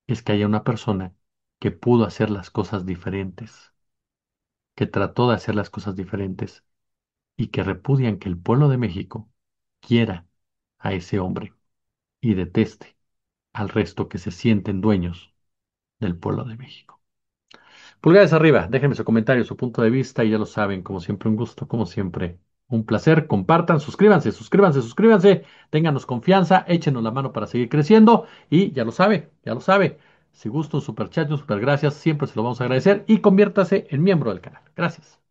es que haya una persona que pudo hacer las cosas diferentes, que trató de hacer las cosas diferentes y que repudian que el pueblo de México quiera a ese hombre y deteste al resto que se sienten dueños del pueblo de México. Pulgares arriba, déjenme su comentario, su punto de vista y ya lo saben, como siempre un gusto, como siempre un placer. Compartan, suscríbanse, suscríbanse, suscríbanse, ténganos confianza, échenos la mano para seguir creciendo y ya lo sabe, ya lo sabe. Si gusta un super chat, un super gracias, siempre se lo vamos a agradecer y conviértase en miembro del canal. Gracias.